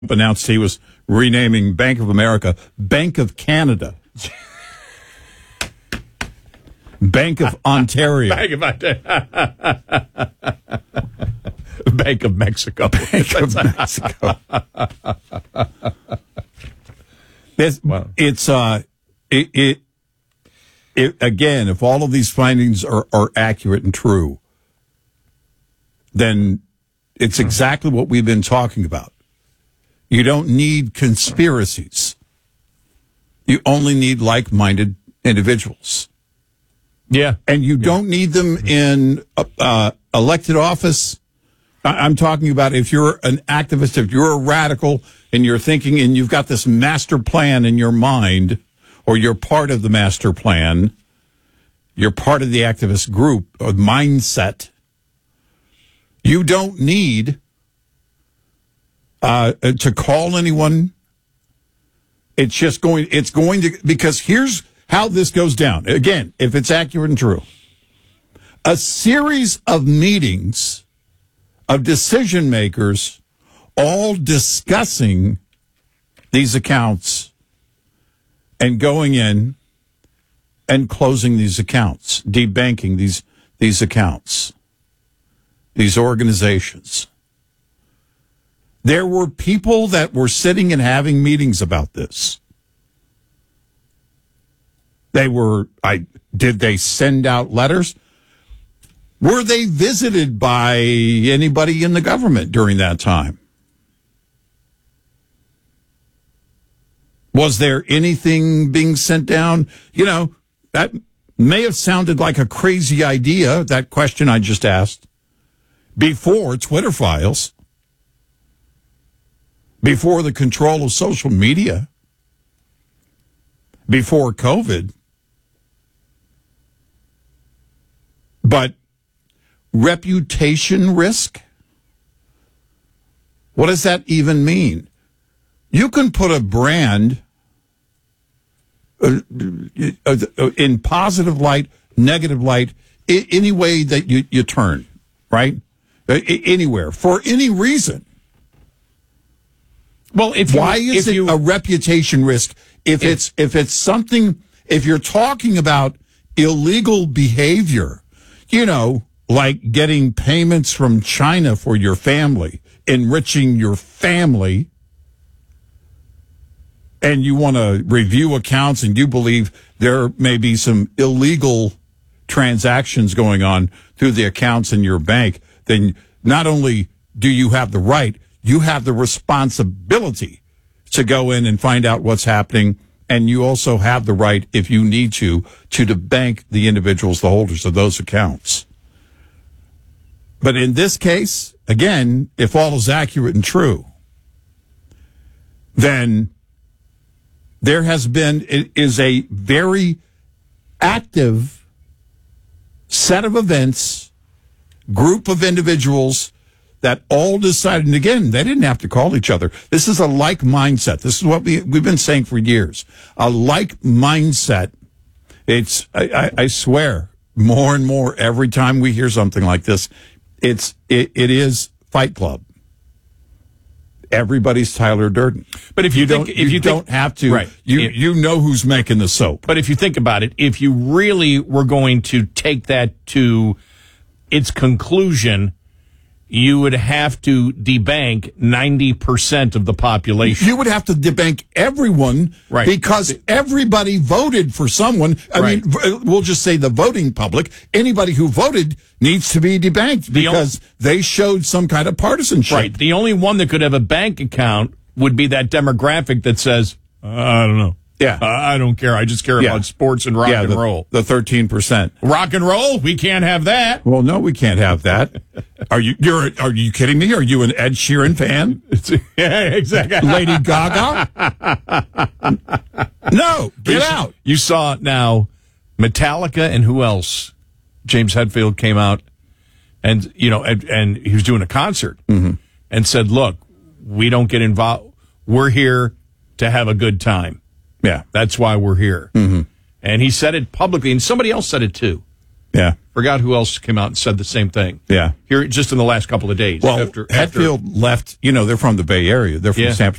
announced he was renaming Bank of America Bank of Canada. Bank of Ontario. Bank of Ontario. Bank of Mexico. Bank of Mexico. Again, if all of these findings are accurate and true, then it's exactly what we've been talking about. You don't need conspiracies. You only need like-minded individuals. Yeah. And you don't need them in elected office. I'm talking about if you're an activist, if you're a radical and you're thinking and you've got this master plan in your mind, or you're part of the master plan, you're part of the activist group or mindset, you don't need to call anyone. It's going to, because here's how this goes down. Again, if it's accurate and true, a series of meetings of decision makers all discussing these accounts and going in and closing these accounts, debanking these accounts, these organizations. There were people that were sitting and having meetings about this. Did they send out letters? Were they visited by anybody in the government during that time? Was there anything being sent down? You know, that may have sounded like a crazy idea, that question I just asked, before Twitter files, before the control of social media, before COVID. But reputation risk? What does that even mean? You can put a brand in positive light, negative light, any way that you turn, right? Anywhere, for any reason. Well, why is it a reputation risk if it's something, if you're talking about illegal behavior, you know, like getting payments from China for your family, enriching your family, and you want to review accounts and you believe there may be some illegal transactions going on through the accounts in your bank, then not only do you have the right, you have the responsibility to go in and find out what's happening, and you also have the right, if you need to debank the individuals, the holders of those accounts. But in this case, again, if all is accurate and true, then it is a very active set of events, group of individuals that all decided, and again, they didn't have to call each other. This is a like mindset. This is what we've been saying for years. A like mindset. It's, I swear, more and more every time we hear something like this, it is Fight Club. Everybody's Tyler Durden. But if you don't have to, right. You know who's making the soap. But if you think about it, if you really were going to take that to its conclusion, you would have to debank 90% of the population. You would have to debank everyone, right, because everybody voted for someone. I mean, we'll just say the voting public. Anybody who voted needs to be debanked because they showed some kind of partisanship. Right. The only one that could have a bank account would be that demographic that says, I don't know. Yeah. I don't care. I just care about sports and rock and roll. The 13%. Rock and roll? We can't have that. Well, no, we can't have that. Are you kidding me? Are you an Ed Sheeran fan? Yeah, exactly. Lady Gaga? No, get out. You saw now Metallica and who else? James Hetfield came out and he was doing a concert and said, look, we don't get involved. We're here to have a good time. Yeah. That's why we're here. Mm-hmm. And he said it publicly, and somebody else said it too. Yeah. Forgot who else came out and said the same thing. Yeah. Here, just in the last couple of days. Well, Hetfield left, they're from the Bay Area. They're from San